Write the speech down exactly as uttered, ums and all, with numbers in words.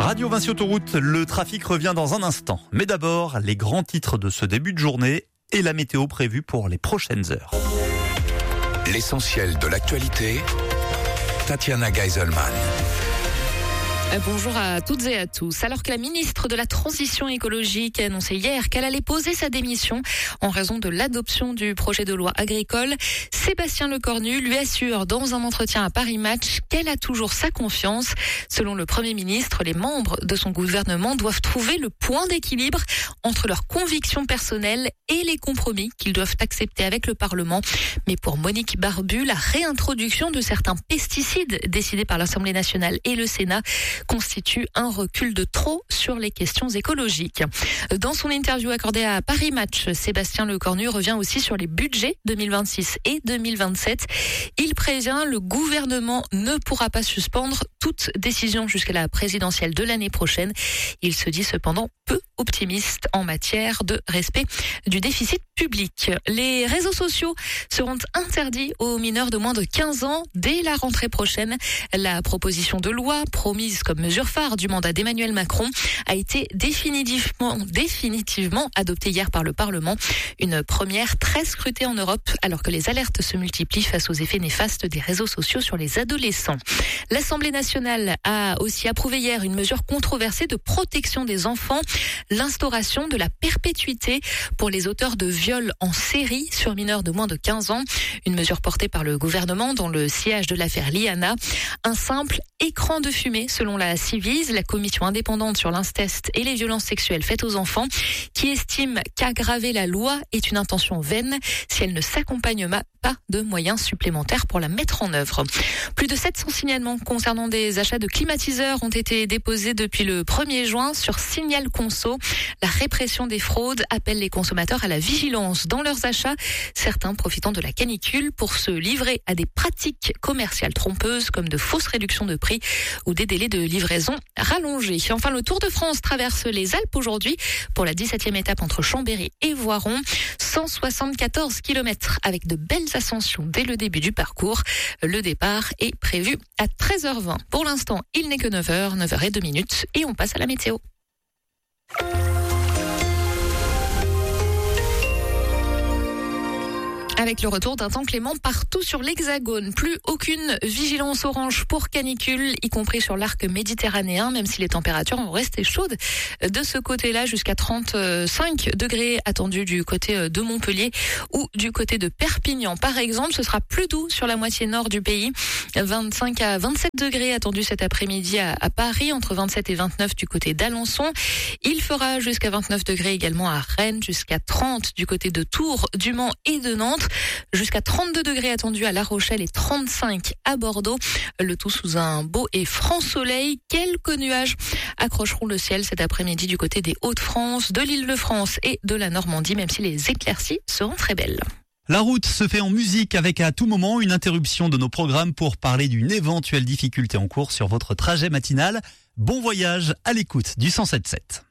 Radio Vinci Autoroute, le trafic revient dans un instant. Mais d'abord, les grands titres de ce début de journée et la météo prévue pour les prochaines heures. L'essentiel de l'actualité, Tatiana Geiselman. Bonjour à toutes et à tous. Alors que la ministre de la Transition écologique a annoncé hier qu'elle allait poser sa démission en raison de l'adoption du projet de loi agricole, Sébastien Lecornu lui assure dans un entretien à Paris Match qu'elle a toujours sa confiance. Selon le Premier ministre, les membres de son gouvernement doivent trouver le point d'équilibre entre leurs convictions personnelles et les compromis qu'ils doivent accepter avec le Parlement. Mais pour Monique Barbu, la réintroduction de certains pesticides décidés par l'Assemblée nationale et le Sénat constitue un recul de trop sur les questions écologiques. Dans son interview accordée à Paris Match, Sébastien Lecornu revient aussi sur les budgets deux mille vingt-six et deux mille vingt-sept. Il prévient, le gouvernement ne pourra pas suspendre toute décision jusqu'à la présidentielle de l'année prochaine. Il se dit cependant peu optimiste en matière de respect du déficit public. Les réseaux sociaux seront interdits aux mineurs de moins de quinze ans dès la rentrée prochaine. La proposition de loi promise comme mesure phare du mandat d'Emmanuel Macron a été définitivement, définitivement adoptée hier par le Parlement. Une première très scrutée en Europe alors que les alertes se multiplient face aux effets néfastes des réseaux sociaux sur les adolescents. L'Assemblée nationale a aussi approuvé hier une mesure controversée de protection des enfants, l'instauration de la perpétuité pour les auteurs de viols en série sur mineurs de moins de quinze ans. Une mesure portée par le gouvernement dans le sillage de l'affaire Liana. Un simple écran de fumée selon la Civise, la commission indépendante sur l'inceste et les violences sexuelles faites aux enfants, qui estime qu'aggraver la loi est une intention vaine si elle ne s'accompagne pas de moyens supplémentaires pour la mettre en œuvre. Plus de sept cents signalements concernant des achats de climatiseurs ont été déposés depuis le premier juin sur Signal Conso. La répression des fraudes appelle les consommateurs à la vigilance dans leurs achats, certains profitant de la canicule pour se livrer à des pratiques commerciales trompeuses comme de fausses réductions de prix ou des délais de livraison rallongés. Enfin, le Tour de France traverse les Alpes aujourd'hui pour la dix-septième étape entre Chambéry et Voiron. cent soixante-quatorze kilomètres avec de belles ascensions dès le début du parcours. Le départ est prévu à treize heures vingt. Pour l'instant, il n'est que neuf heures, neuf heures zéro deux minutes et on passe à la météo. Avec le retour d'un temps clément partout sur l'Hexagone. Plus aucune vigilance orange pour canicule, y compris sur l'arc méditerranéen, même si les températures vont rester chaudes de ce côté-là, jusqu'à trente-cinq degrés attendus du côté de Montpellier ou du côté de Perpignan. Par exemple, ce sera plus doux sur la moitié nord du pays. vingt-cinq à vingt-sept degrés attendus cet après-midi à, à Paris, entre vingt-sept et vingt-neuf du côté d'Alençon. Il fera jusqu'à vingt-neuf degrés également à Rennes, jusqu'à trente du côté de Tours, du Mans et de Nantes. Jusqu'à trente-deux degrés attendus à La Rochelle et trente-cinq à Bordeaux. Le tout sous un beau et franc soleil. Quelques nuages accrocheront le ciel cet après-midi du côté des Hauts-de-France, de l'Île-de-France et de la Normandie, même si les éclaircies seront très belles. La route se fait en musique avec à tout moment une interruption de nos programmes pour parler d'une éventuelle difficulté en cours sur votre trajet matinal. Bon voyage à l'écoute du cent sept sept.